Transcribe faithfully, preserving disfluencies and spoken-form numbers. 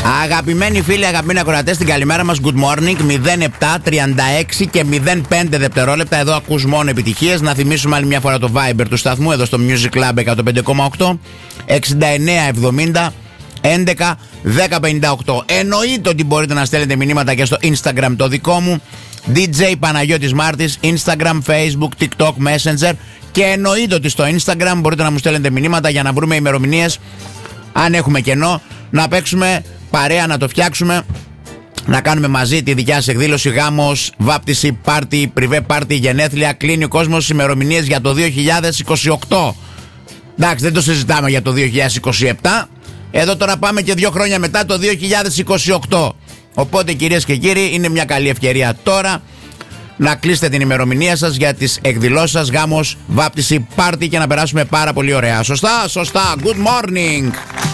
Αγαπημένοι φίλοι, αγαπημένοι ακροατές, την καλημέρα μας. Good morning. μηδέν επτά τριάντα έξι και μηδέν πέντε δευτερόλεπτα. Εδώ ακούς μόνο επιτυχίες. Να θυμίσουμε άλλη μια φορά το Viber του σταθμού. Εδώ στο Music Club εκατόν πέντε κόμμα οκτώ εξήντα εννέα εβδομήντα έντεκα δέκα πενήντα οκτώ. Εννοείται ότι μπορείτε να στέλνετε μηνύματα και στο Instagram το δικό μου, ντι τζέι Παναγιώτης Μάρτης, Instagram, Facebook, TikTok, Messenger. Και εννοείται ότι στο Instagram μπορείτε να μου στέλνετε μηνύματα για να βρούμε ημερομηνίες, αν έχουμε κενό, να παίξουμε παρέα, να το φτιάξουμε, να κάνουμε μαζί τη δικιά σας εκδήλωση, γάμος, βάπτιση, πάρτι, πριβέ πάρτι, γενέθλια. Κλείνει ο κόσμος ημερομηνίες για το δύο χιλιάδες είκοσι οκτώ. Εντάξει, δεν το συζητάμε για το δύο χιλιάδες είκοσι επτά. Εδώ τώρα πάμε και δύο χρόνια μετά, το δύο χιλιάδες είκοσι οκτώ. Οπότε, κυρίες και κύριοι, είναι μια καλή ευκαιρία τώρα να κλείσετε την ημερομηνία σας για τις εκδηλώσεις σας, γάμος, βάπτιση, πάρτι και να περάσουμε πάρα πολύ ωραία. Σωστά, σωστά. Good morning.